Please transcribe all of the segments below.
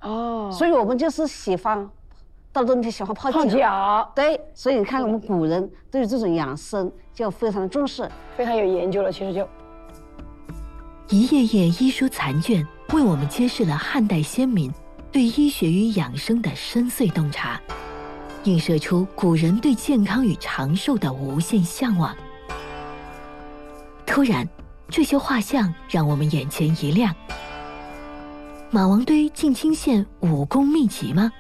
哦， 所以我们就是喜欢到冬天喜欢泡脚。 对，所以你看我们古人对于这种养生就非常的重视， 非常有研究了。其实就一页页医书残卷，为我们揭示了汉代先民对医学与养生的深邃洞察，映射出古人对健康与长寿的无限向往。突然，这些画像让我们眼前一亮。马王堆进清县武功秘籍吗？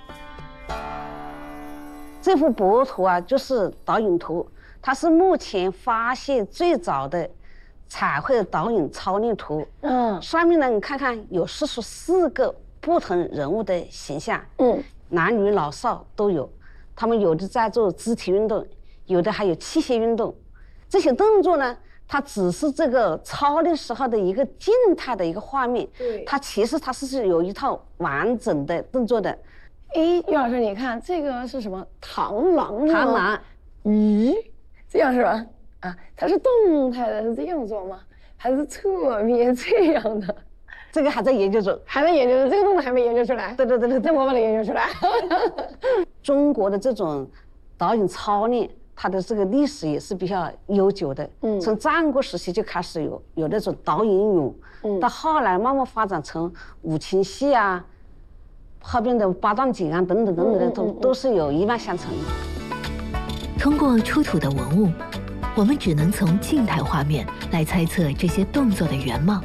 这幅帛图啊，就是导引图，它是目前发现最早的彩绘导引操练图。上面呢，你看看有44个不同人物的形象，男女老少都有，他们有的在做肢体运动，有的还有器械运动。这些动作呢，它只是这个操练时候的一个静态的一个画面，它其实它是有一套完整的动作的。 于老师，你看这个是什么？螳螂是吗？ 螳螂， 咦，这样是吧？啊，它是动态的，是这样做吗？还是侧面这样的？ 这个还在研究中， 还在研究中，这个动作还没研究出来。 对， 那我把它研究出来。 中国的这种导引操练，它的这个历史也是比较悠久的。从战国时期就开始有那种导引俑，到后来慢慢发展成五禽戏啊。后边的八段锦啊，等等的，都是有一脉相承的。 通过出土的文物，我们只能从静态画面来猜测这些动作的原貌，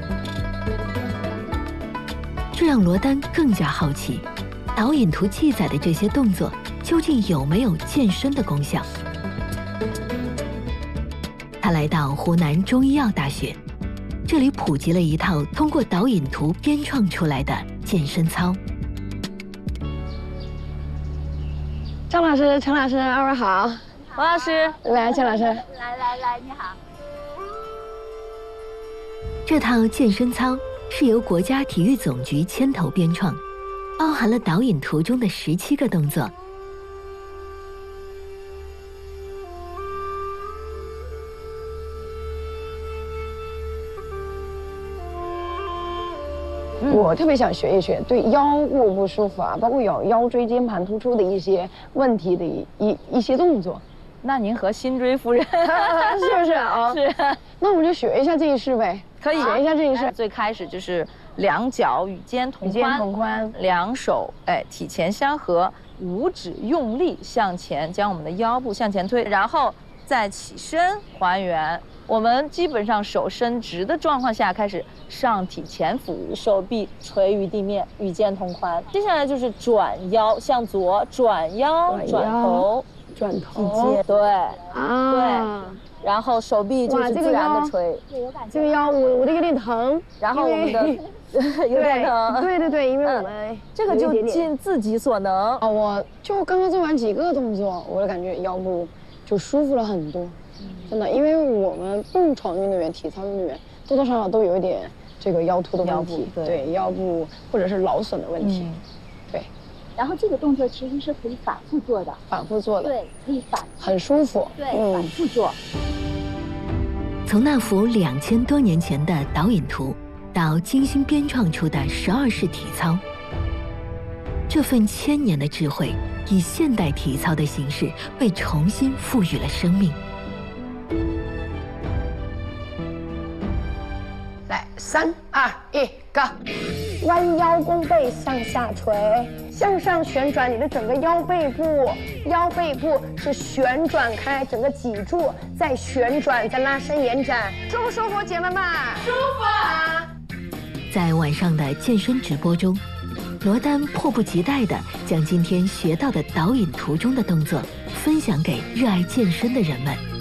这让罗丹更加好奇，导引图记载的这些动作究竟有没有健身的功效？他来到湖南中医药大学，这里普及了一套通过导引图编创出来的健身操。 张老师、陈老师，二位好。 王老师， 来，陈老师， 来，你好。 这套健身操是由国家体育总局牵头编创，包含了导引图中的17个动作。 我特别想学一学对腰部不舒服啊，包括有腰椎间盘突出的一些问题的一些动作。 那您和辛追夫人是不是啊？ 是。 那我们就学一下这一式呗。 可以学一下这一式。 最开始就是两脚与肩同宽，两手体前相合，5指用力向前，将我们的腰部向前推，然后再起身还原。我们基本上手伸直的状况下开始上体前俯，手臂垂于地面，与肩同宽。接下来就是转腰向左，转腰转头， 转头， 对啊， 对。然后手臂就是自然的垂， 这个腰我这有点疼， 然后我们的有点疼， 对，因为我们这个就尽自己所能。 我就刚刚做完几个动作，我就感觉腰部就舒服了很多。真的，因为我们蹦床运动员、体操运动员多多少少都有一点这个腰突的问题，对腰部或者是劳损的问题，对。 然后这个动作其实是可以反复做的，对，可以很舒服， 对，反复做。 从那幅2000多年前的导引图，到精心编创出的12式体操，这份1000年的智慧，以现代体操的形式被重新赋予了生命。 来，3、2、1， go！ 弯腰弓背向下垂，向上旋转你的整个腰背部，腰背部是旋转开整个脊柱，再旋转，再拉伸延展，舒不舒服，姐妹们？舒服。 在晚上的健身直播中，罗丹迫不及待地将今天学到的导引图中的动作分享给热爱健身的人们。